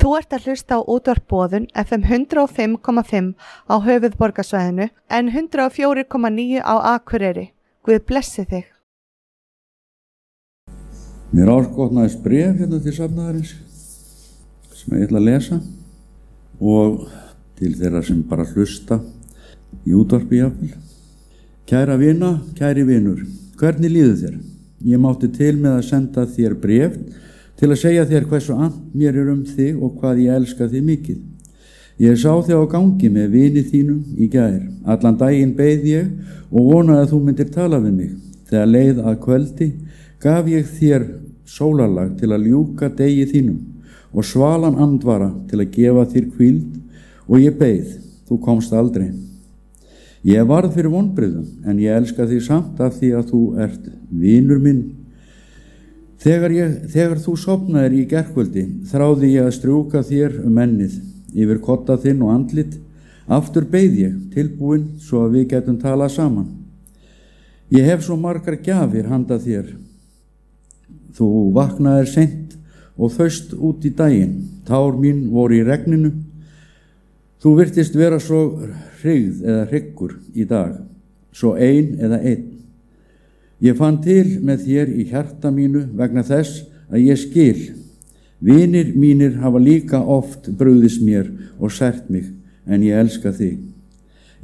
Þú ert að hlusta á útvarp Boðun FM 105,5 á höfuðborgarsvæðinu en 104,9 á Akureyri. Guð blessi þig. Mér áskotnaðist bréf hérna til safnaðarins sem ég ætla að lesa og til þeirra sem bara hlusta í útvarpi jafnvel. Kæra vina, kæri vinur, hvernig líður þér? Ég mátti til með að senda þér bréf til að segja þér hversu annt mér þig og hvað ég elska þig mikið. Ég sá þig á gangi með vini þínum í gær. Allan daginn beið ég og vonaði að þú myndir tala við mig. Þegar leið að kvöldi gaf ég þér sólarlag til að ljúka degi þínum og svalan andvara til að gefa þér hvíld og ég beið. Þú komst aldrei. Ég varð fyrir vonbrigðum en ég elska þig samt af því að þú ert vinur minn. Þegar þú sofnaðir í gærkvöldi þráði ég að strjúka þér ennið yfir kodda þinn og andlit. Aftur beið ég tilbúinn svo að við getum talað saman. Ég hef svo margar gjafir handa þér. Þú vaknaðir seint og þaust út í daginn. Tár mín voru í regninu. Þú virtist vera svo hrygð eða hryggur í dag, svo ein eða einn. Ég fann til með þér í hjarta mínu vegna þess að ég skil. Vinir mínir hafa líka oft brugðist mér og sært mig, en ég elska þig.